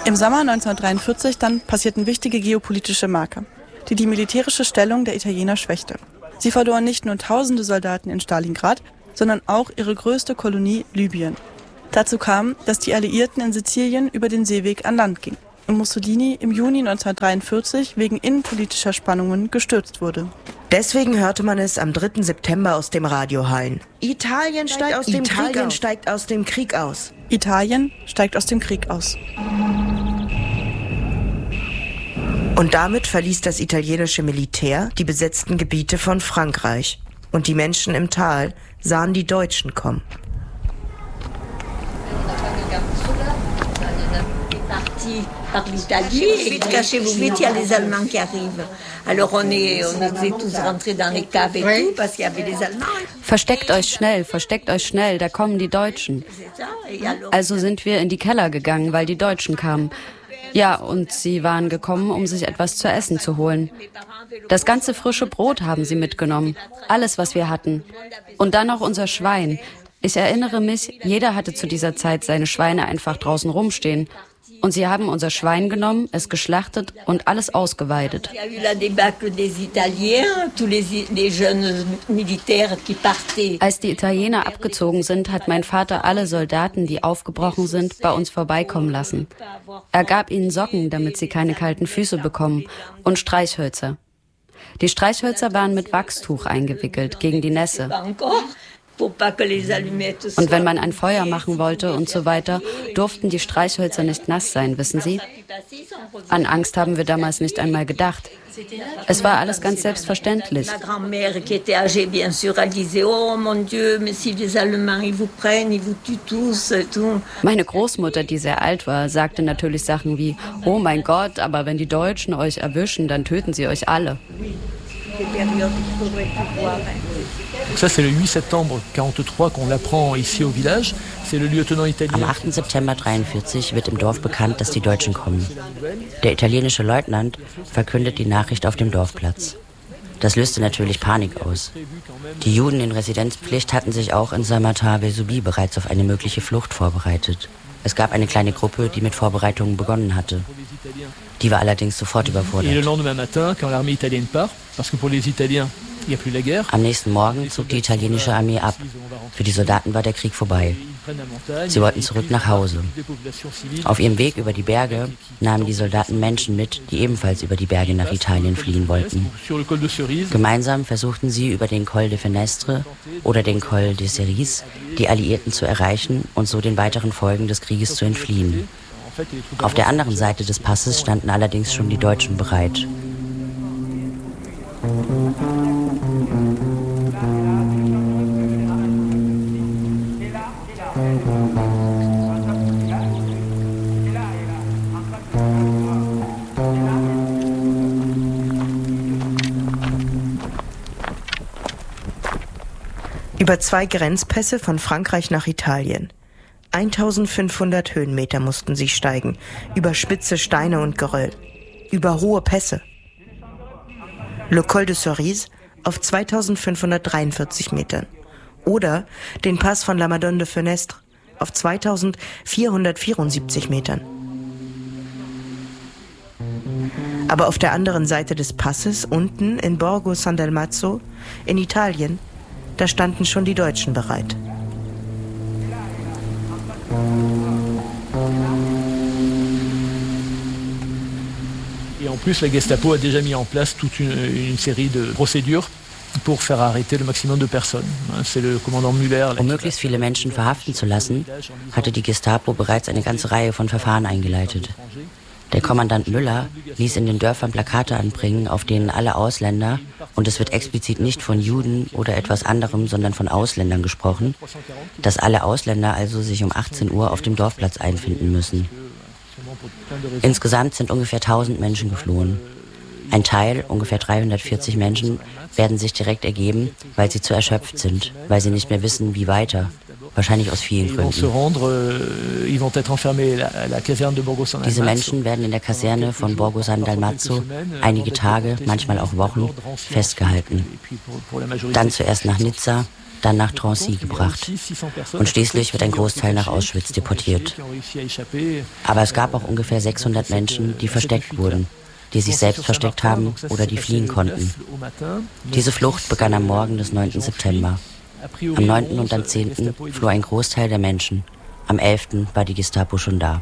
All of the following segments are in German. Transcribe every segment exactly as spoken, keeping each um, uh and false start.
Im Sommer neunzehnhundertdreiundvierzig dann passierten wichtige geopolitische Marker, die die militärische Stellung der Italiener schwächte. Sie verloren nicht nur tausende Soldaten in Stalingrad, sondern auch ihre größte Kolonie Libyen. Dazu kam, dass die Alliierten in Sizilien über den Seeweg an Land gingen und Mussolini im Juni neunzehnhundertdreiundvierzig wegen innenpolitischer Spannungen gestürzt wurde. Deswegen hörte man es am dritten September aus dem Radio hallen. Italien steigt aus dem Krieg aus. steigt aus dem Krieg aus. Italien steigt aus dem Krieg aus. Und damit verließ das italienische Militär die besetzten Gebiete von Frankreich. Und die Menschen im Tal sahen die Deutschen kommen. Par l'Italie, et cachez-vous vite, il y a les Allemands qui arrivent. Alors on est, on était tous rentrés dans les caves et tout, parce qu'il y avait les Allemands. Versteckt euch schnell, versteckt euch schnell, da kommen die Deutschen. Also sind wir in die Keller gegangen, weil die Deutschen kamen. Ja, und sie waren gekommen, um sich etwas zu essen zu holen. Das ganze frische Brot haben sie mitgenommen, alles, was wir hatten. Und dann noch unser Schwein. Ich erinnere mich, jeder hatte zu dieser Zeit seine Schweine einfach draußen rumstehen. Und sie haben unser Schwein genommen, es geschlachtet und alles ausgeweidet. Als die Italiener abgezogen sind, hat mein Vater alle Soldaten, die aufgebrochen sind, bei uns vorbeikommen lassen. Er gab ihnen Socken, damit sie keine kalten Füße bekommen, und Streichhölzer. Die Streichhölzer waren mit Wachstuch eingewickelt gegen die Nässe. Und wenn man ein Feuer machen wollte und so weiter, durften die Streichhölzer nicht nass sein, wissen Sie? An Angst haben wir damals nicht einmal gedacht. Es war alles ganz selbstverständlich. Meine Großmutter, die sehr alt war, sagte natürlich Sachen wie: Oh mein Gott, aber wenn die Deutschen euch erwischen, dann töten sie euch alle. Ça, c'est le huit septembre quarante-trois qu'on l'apprend ici au village. C'est le lieutenant italien. Am achten September dreiundvierzig wird im Dorf bekannt, dass die Deutschen kommen. Der italienische Leutnant verkündet die Nachricht auf dem Dorfplatz. Das löste natürlich Panik aus. Die Juden in Residenzpflicht hatten sich auch in Saint-Martin-Vésubie bereits auf eine mögliche Flucht vorbereitet. Es gab eine kleine Gruppe, die mit Vorbereitungen begonnen hatte. Die war allerdings sofort überfordert. Am nächsten Morgen zog die italienische Armee ab. Für die Soldaten war der Krieg vorbei. Sie wollten zurück nach Hause. Auf ihrem Weg über die Berge nahmen die Soldaten Menschen mit, die ebenfalls über die Berge nach Italien fliehen wollten. Gemeinsam versuchten sie über den Col de Fenestre oder den Col de Cerise die Alliierten zu erreichen und so den weiteren Folgen des Krieges zu entfliehen. Auf der anderen Seite des Passes standen allerdings schon die Deutschen bereit. Über zwei Grenzpässe von Frankreich nach Italien. eintausendfünfhundert Höhenmeter mussten sie steigen, über spitze Steine und Geröll, über hohe Pässe. Le Col de Cerise auf zweitausendfünfhundertdreiundvierzig Metern oder den Pass von La Madone de Fenestre auf zweitausendvierhundertvierundsiebzig Metern. Aber auf der anderen Seite des Passes, unten in Borgo San Dalmazzo, in Italien, da standen schon die Deutschen bereit. Et en plus, la Gestapo a déjà mis en place toute une, une série de procédures pour faire arrêter le maximum de personnes. C'est le commandant Müller. Um möglichst viele Menschen verhaften zu lassen, hatte die Gestapo bereits eine ganze Reihe von Verfahren eingeleitet. Der Kommandant Müller ließ in den Dörfern Plakate anbringen, auf denen alle Ausländer, und es wird explizit nicht von Juden oder etwas anderem, sondern von Ausländern gesprochen, dass alle Ausländer also sich um achtzehn Uhr auf dem Dorfplatz einfinden müssen. Insgesamt sind ungefähr tausend Menschen geflohen. Ein Teil, ungefähr dreihundertvierzig Menschen, werden sich direkt ergeben, weil sie zu erschöpft sind, weil sie nicht mehr wissen, wie weiter. Wahrscheinlich aus vielen Gründen. Diese Menschen werden in der Kaserne von Borgo San Dalmazzo einige Tage, manchmal auch Wochen, festgehalten. Dann zuerst nach Nizza, dann nach Drancy gebracht und schließlich wird ein Großteil nach Auschwitz deportiert. Aber es gab auch ungefähr sechshundert Menschen, die versteckt wurden, die sich selbst versteckt haben oder die fliehen konnten. Diese Flucht begann am Morgen des neunten September. Am neunten und am zehnten floh ein Großteil der Menschen. Am elften war die Gestapo schon da.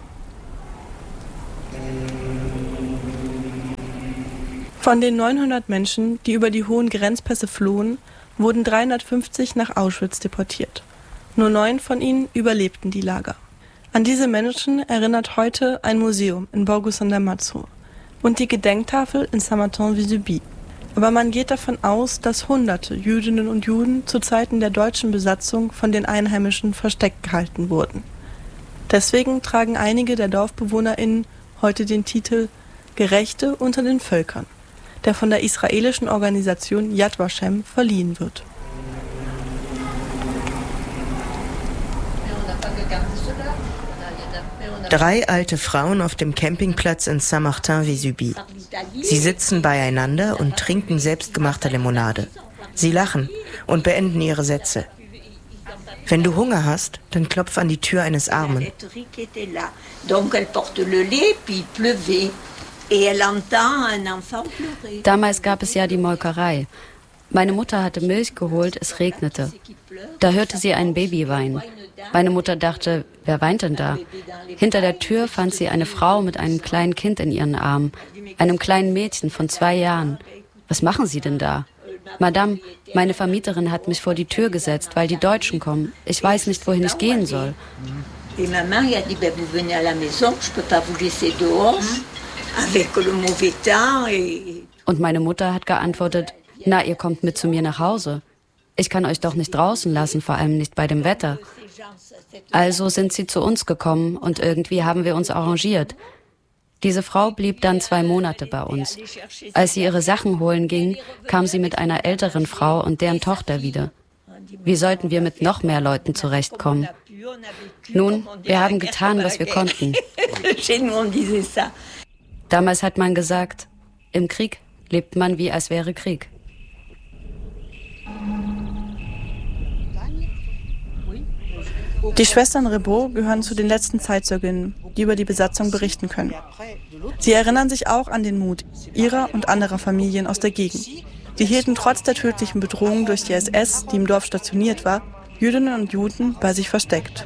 Von den neunhundert Menschen, die über die hohen Grenzpässe flohen, wurden dreihundertfünfzig nach Auschwitz deportiert. Nur neun von ihnen überlebten die Lager. An diese Menschen erinnert heute ein Museum in Borgo-San-Damaso und die Gedenktafel in Saint-Martin-Vésubie. Aber man geht davon aus, dass hunderte Jüdinnen und Juden zu Zeiten der deutschen Besatzung von den Einheimischen versteckt gehalten wurden. Deswegen tragen einige der DorfbewohnerInnen heute den Titel Gerechte unter den Völkern, der von der israelischen Organisation Yad Vashem verliehen wird. Drei alte Frauen auf dem Campingplatz in Saint-Martin-Vésubie. Sie sitzen beieinander und trinken selbstgemachte Limonade. Sie lachen und beenden ihre Sätze. Wenn du Hunger hast, dann klopf an die Tür eines Armen. Damals gab es ja die Molkerei. Meine Mutter hatte Milch geholt, es regnete. Da hörte sie ein Baby weinen. Meine Mutter dachte, wer weint denn da? Hinter der Tür fand sie eine Frau mit einem kleinen Kind in ihren Armen, einem kleinen Mädchen von zwei Jahren. Was machen Sie denn da? Madame, meine Vermieterin hat mich vor die Tür gesetzt, weil die Deutschen kommen. Ich weiß nicht, wohin ich gehen soll. Und meine Mutter hat geantwortet, na, ihr kommt mit zu mir nach Hause. Ich kann euch doch nicht draußen lassen, vor allem nicht bei dem Wetter. Also sind sie zu uns gekommen und irgendwie haben wir uns arrangiert. Diese Frau blieb dann zwei Monate bei uns. Als sie ihre Sachen holen ging, kam sie mit einer älteren Frau und deren Tochter wieder. Wie sollten wir mit noch mehr Leuten zurechtkommen? Nun, wir haben getan, was wir konnten. Damals hat man gesagt, im Krieg lebt man wie als wäre Krieg. Die Schwestern Rebaud gehören zu den letzten Zeitzeuginnen, die über die Besatzung berichten können. Sie erinnern sich auch an den Mut ihrer und anderer Familien aus der Gegend. Sie hielten trotz der tödlichen Bedrohung durch die S S, die im Dorf stationiert war, Jüdinnen und Juden bei sich versteckt.